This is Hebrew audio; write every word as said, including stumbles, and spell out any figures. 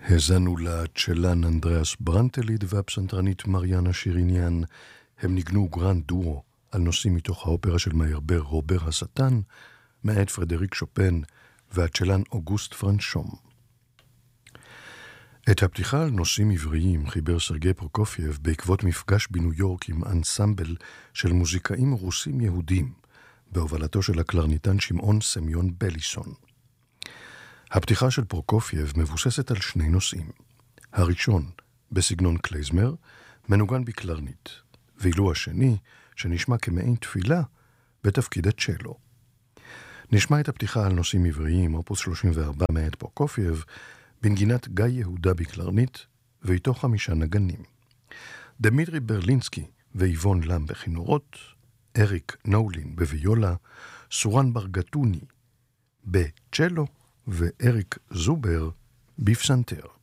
הזנו לצ'לן אנדריאס ברנטליד והפסנתרנית מריאנה שיריניאן. הם ניגנו גרנד דואו על נושאים מתוך האופרה של מיירבר רובר השטן, מאת פרדריק שופן והצ'לן אוגוסט פרנשום. את הפתיחה על נושאים עבריים חיבר סרגי פרוקופייב בעקבות מפגש בניו יורק עם אנסמבל של מוזיקאים רוסים יהודים, בהובלתו של הקלרניטן שמעון סמיון בליסון. הפתיחה של פרוקופייב מבוססת על שני נושאים. הראשון, בסגנון קלייזמר, מנוגן בקלרנית, ואילו השני, שנשמע כמעין תפילה, בתפקיד הצ'לו. נשמע את הפתיחה על נושאים עבריים, אופוס שלושים וארבע מאת פרוקופייב, בנגינת גיא יהודה בקלרנית, ואיתו חמישה נגנים. דמיטרי ברלינסקי ואיבון לם בכינורות, אריק נאולין בוויולה, סורן ברגטוני בצ'לו, ואריק זובר בפסנתר.